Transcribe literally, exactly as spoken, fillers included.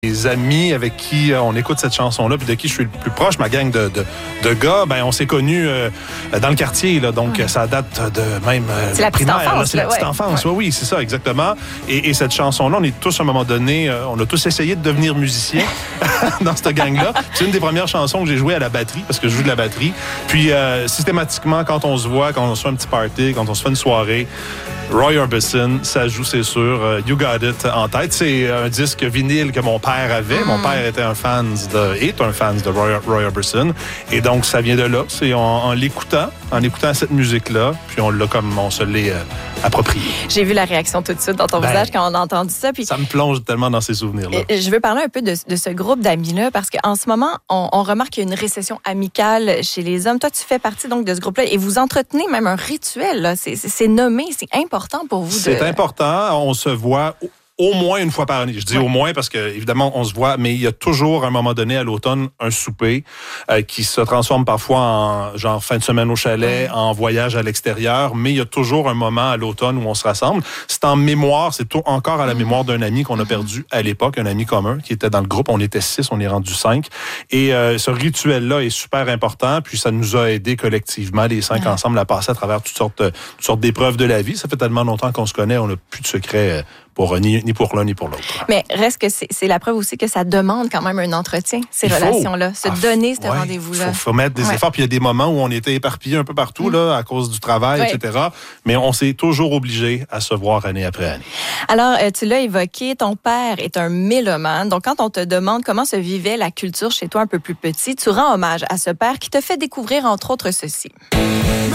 Les amis avec qui on écoute cette chanson-là, puis de qui je suis le plus proche, ma gang de, de, de gars, ben on s'est connus euh, dans le quartier, là, donc ouais. Ça date de même euh, c'est la petite primaire, enfance. Là, c'est la petite ouais. enfance, ouais. oui, oui, c'est ça, exactement. Et, et cette chanson-là, on est tous, à un moment donné, euh, on a tous essayé de devenir musiciens dans cette gang-là. C'est une des premières chansons que j'ai jouées à la batterie, parce que je joue de la batterie. Puis, euh, systématiquement, quand on se voit, quand on se fait un petit party, quand on se fait une soirée, Roy Orbison, ça joue, c'est sûr. Uh, You Got It en tête. C'est un disque vinyle que mon père avait. Mm. Mon père était un fan de, est un fan de Roy, Roy Orbison. Et donc, ça vient de là. C'est en, en l'écoutant, en écoutant cette musique-là, puis on l'a comme, on se l'est euh, approprié. J'ai vu la réaction tout de suite dans ton ben, visage quand on a entendu ça. Puis ça me plonge tellement dans ces souvenirs-là. Je veux parler un peu de, de ce groupe d'amis-là, parce qu'en ce moment, on, on remarque qu'il y a une récession amicale chez les hommes. Toi, tu fais partie donc de ce groupe-là et vous entretenez même un rituel. Là. C'est, c'est, c'est nommé, c'est important. Pour vous c'est de... important. On se voit au moins une fois par année. Je dis ouais. au moins parce que, évidemment, on se voit, mais il y a toujours, à un moment donné, à l'automne, un souper euh, qui se transforme parfois en genre fin de semaine au chalet, ouais. en voyage à l'extérieur, mais il y a toujours un moment à l'automne où on se rassemble. C'est en mémoire, c'est tout, encore à la mémoire d'un ami qu'on a perdu à l'époque, un ami commun qui était dans le groupe. On était six, on est rendu cinq. Et euh, ce rituel-là est super important, puis ça nous a aidés collectivement, les cinq ouais. ensemble, à passer à travers toutes sortes, toutes sortes d'épreuves de la vie. Ça fait tellement longtemps qu'on se connaît, on n'a plus de secrets pour ni, ni pour l'un ni pour l'autre. Mais reste que c'est, c'est la preuve aussi que ça demande quand même un entretien, ces il relations-là. Faut. Se ah, donner ce ouais, rendez-vous-là. Il faut, faut mettre des ouais. efforts. Puis il y a des moments où on était éparpillés un peu partout mmh. là, à cause du travail, ouais. et cetera. Mais on s'est toujours obligés à se voir année après année. Alors, euh, tu l'as évoqué, ton père est un mélomane. Donc, quand on te demande comment se vivait la culture chez toi un peu plus petit, tu rends hommage à ce père qui te fait découvrir, entre autres, ceci.